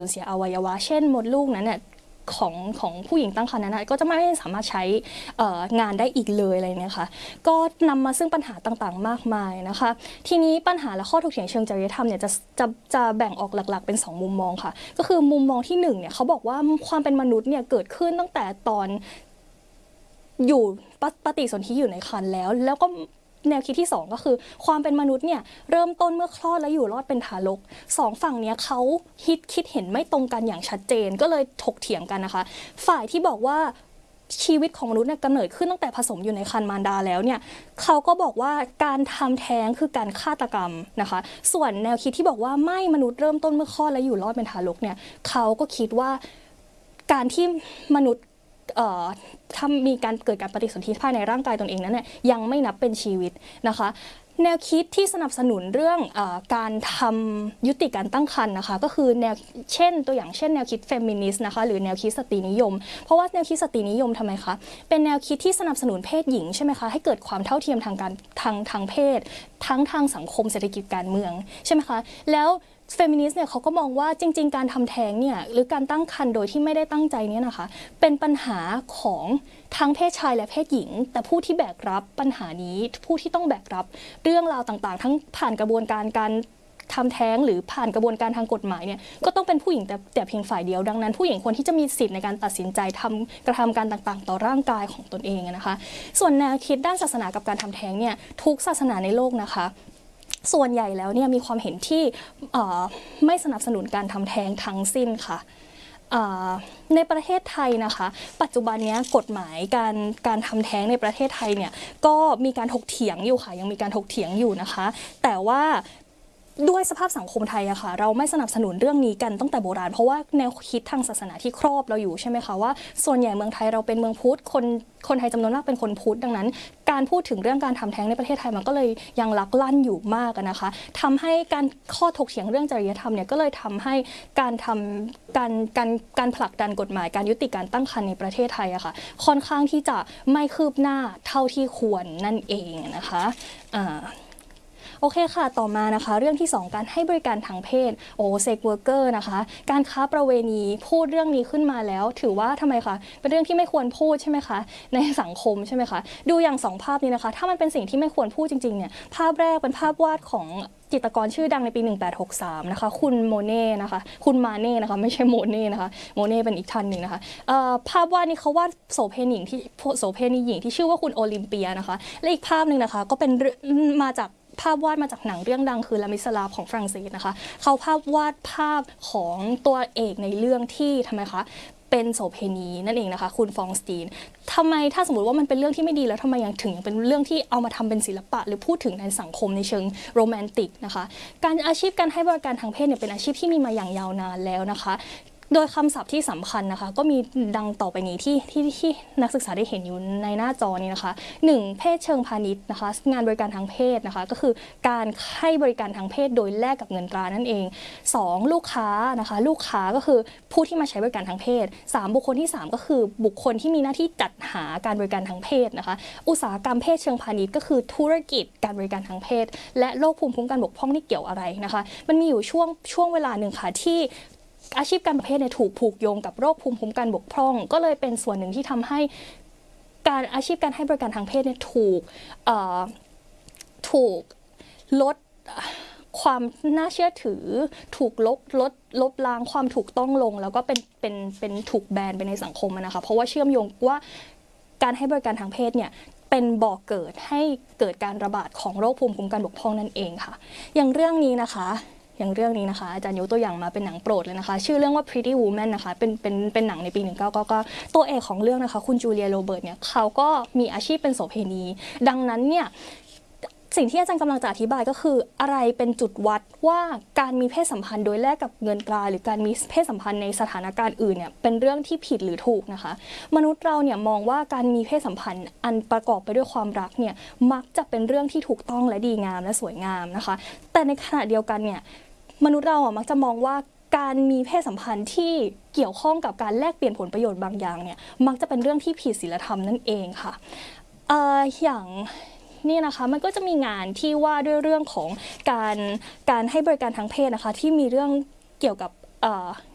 เสียอวัยวะเช่นมดลูกนั้นเนี่ยของผู้หญิงตั้งครรภ์นั้นก็จะไม่สามารถใช้งานได้อีกเลยอะไรเนี่ยค่ะก็นำมาซึ่งปัญหาต่างๆมากมายนะคะทีนี้ปัญหาและข้อถกเถียงเชิงจริยธรรมเนี่ยจะแบ่งออกหลักๆเป็น2มุมมองค่ะก็คือมุมมองที่1เนี่ยเขาบอกว่าความเป็นมนุษย์เนี่ยเกิดขึ้นตั้งแต่ตอนอยู่ปฏิสนธิอยู่ในครรภ์แล้วก็แนวคิดที่2ก็คือความเป็นมนุษย์เนี่ยเริ่มต้นเมื่อคลอดและอยู่รอดเป็นทารก2ฝั่งเนี้ยเขาคิดเห็นไม่ตรงกันอย่างชัดเจนก็เลยถกเถียงกันนะคะฝ่ายที่บอกว่าชีวิตของมนุษย์เนี่ยกำเนิดขึ้นตั้งแต่ผสมอยู่ในครรภ์มารดาแล้วเนี่ยเขาก็บอกว่าการทำแท้งคือการฆาตกรรมนะคะส่วนแนวคิดที่บอกว่าไม่มนุษย์เริ่มต้นเมื่อคลอดและอยู่รอดเป็นทารกเนี่ยเขาก็คิดว่าการที่มนุษย์ถ้ามีการเกิดการปฏิสนธิภายในร่างกายตนเองนั้นเนี่ยยังไม่นับเป็นชีวิตนะคะแนวคิดที่สนับสนุนเรื่องการทำยุติการตั้งครรภ์นะคะก็คือแนวตัวอย่างเช่นแนวคิดเฟมินิสต์นะคะหรือแนวคิดสตรีนิยมเพราะว่าแนวคิดสตรีนิยมทำไมคะเป็นแนวคิดที่สนับสนุนเพศหญิงใช่ไหมคะให้เกิดความเท่าเทียมทางเพศทั้งทางสังคมเศรษฐกิจการเมืองใช่ไหมคะแล้วเฟมินิสต์เนี่ยเขาก็มองว่าจริงๆการทำแท้งเนี่ยหรือการตั้งครรภ์โดยที่ไม่ได้ตั้งใจเนี่ยนะคะเป็นปัญหาของทั้งเพศชายและเพศหญิงแต่ผู้ที่แบกรับปัญหานี้ผู้ที่ต้องแบกรับเรื่องราวต่างๆทั้งผ่านกระบวนการทำแท้งหรือผ่านกระบวนการทางกฎหมายเนี่ยก็ต้องเป็นผู้หญิงแต่เพียงฝ่ายเดียวดังนั้นผู้หญิงควรที่จะมีสิทธิ์ในการตัดสินใจกระทำการต่างๆต่อร่างกายของตนเองนะคะส่วนแนวคิดด้านศาสนากับการทำแท้งเนี่ยทุกศาสนาในโลกนะคะส่วนใหญ่แล้วเนี่ยมีความเห็นที่ไม่สนับสนุนการทำแท้งทั้งสิ้นค่ะในประเทศไทยนะคะปัจจุบันนี้กฎหมายการทำแท้งในประเทศไทยเนี่ยก็มีการถกเถียงอยู่ค่ะยังมีการถกเถียงอยู่นะคะแต่ว่าด้วยสภาพสังคมไทยอะค่ะเราไม่สนับสนุนเรื่องนี้กันตั้งแต่โบราณเพราะว่าแนวคิดทางศาสนาที่ครอบเราอยู่ใช่ไหมคะว่าส่วนใหญ่เมืองไทยเราเป็นเมืองพุทธคนไทยจำนวนมากเป็นคนพุทธดังนั้นการพูดถึงเรื่องการทำแท้งในประเทศไทยมันก็เลยยังลักลั่นอยู่มากนะคะทำให้การข้อถกเถียงเรื่องจริยธรรมเนี่ยก็เลยทำให้การผลักดันกฎหมายการยุติการตั้งครรภ์ในประเทศไทยอะค่ะค่อนข้างที่จะไม่คืบหน้าเท่าที่ควรนั่นเองนะคะโอเคค่ะต่อมานะคะเรื่องที่2การให้บริการทางเพศเซ็กเวิร์กเกอร์นะคะการค้าประเวณีพูดเรื่องนี้ขึ้นมาแล้วถือว่าทำไมคะเป็นเรื่องที่ไม่ควรพูดใช่ไหมคะในสังคมใช่ไหมคะดูอย่าง2ภาพนี้นะคะถ้ามันเป็นสิ่งที่ไม่ควรพูดจริงๆเนี่ยภาพแรกเป็นภาพวาดของจิตรกรชื่อดังในปี1863นะคะคุณโมเน่นะคะคุณมาเน่นะคะไม่ใช่โมเน่นะคะโมเน่เป็นอีกท่านหนึ่งนะคะภาพวาดนี้เขาวาดโสเภณีหญิงที่ชื่อว่าคุณโอลิมเปียนะคะและอีกภาพหนึ่งนะคะก็เป็นภาพวาดมาจากหนังเรื่องดังคือลามิสลาฟของฝรั่งเศสนะคะเขาวาดภาพของตัวเอกในเรื่องที่ทำไมคะเป็นโสเภณีนั่นเองนะคะคุณฟองสตีนทำไมถ้าสมมติว่ามันเป็นเรื่องที่ไม่ดีแล้วทำไมยังถึงเป็นเรื่องที่เอามาทำเป็นศิลปะหรือพูดถึงในสังคมในเชิงโรแมนติกนะคะอาชีพการให้บริการทางเพศเนี่ยเป็นอาชีพที่มีมาอย่างยาวนานแล้วนะคะโดยคำศัพท์ที่สำคัญนะคะก็มีดังต่อไปนี้ที่นักศึกษาได้เห็นอยู่ในหน้าจอนี้นะคะ1เพศเชิงพาณิชย์นะคะงานบริการทางเพศนะคะก็คือการให้บริการทางเพศโดยแลกกับเงินตรานั่นเอง2ลูกค้านะคะลูกค้าก็คือผู้ที่มาใช้บริการทางเพศ3บุคคลที่3ก็คือบุคคลที่มีหน้าที่จัดหาการบริการทางเพศนะคะอุตสาหกรรมเพศเชิงพาณิชย์ก็คือธุรกิจการบริการทางเพศและโรคภูมิคุ้มกันบกพร่องนี่เกี่ยวอะไรนะคะมันมีอยู่ช่วงเวลาหนึ่งค่ะที่อาชีพการประเภทเนี่ยถูกผูกโยงกับโรคภูมิคุ้มกันบกพร่องก็เลยเป็นส่วนหนึ่งที่ทำให้อาชีพการให้บริการทางเพศเนี่ยถูกลดความน่าเชื่อถือถูกลบล้างความถูกต้องลงแล้วก็เป็นถูกแบนไปในสังคมนะคะเพราะว่าเชื่อมโยงว่าการให้บริการทางเพศเนี่ยเป็นบ่อเกิดให้เกิดการระบาดของโรคภูมิคุ้มกันบกพร่องนั่นเองค่ะอย่างเรื่องนี้นะคะอาจารย์ยกตัวอย่างมาเป็นหนังโปรดเลยนะคะชื่อเรื่องว่า Pretty Woman นะคะเป็นหนังในปี1999ตัวเอกของเรื่องนะคะคุณจูเลียโรเบิร์ตเนี่ยเขาก็มีอาชีพเป็นโสเภณีดังนั้นเนี่ยสิ่งที่อาจารย์กำลังจะอธิบายก็คืออะไรเป็นจุดวัดว่าการมีเพศสัมพันธ์โดยแลกกับเงินตราหรือการมีเพศสัมพันธ์ในสถานการณ์อื่นเนี่ยเป็นเรื่องที่ผิดหรือถูกนะคะมนุษย์เราเนี่ยมองว่าการมีเพศสัมพันธ์อันประกอบไปด้วยความรักเนี่ยมักจะเป็นเรื่องที่ถูกต้องและดีงามและสวยงามนะคะแต่ในขณะเดียวกันเนี่ยมนุษย์เรามักจะมองว่าการมีเพศสัมพันธ์ที่เกี่ยวข้องกับการแลกเปลี่ยนผลประโยชน์บางอย่างเนี่ยมักจะเป็นเรื่องที่ผิดศีลธรรมนั่นเองค่ะอย่างนี่นะคะมันก็จะมีงานที่ว่าด้วยเรื่องของการให้บริการทางเพศนะคะที่มีเรื่องเกี่ยวกับ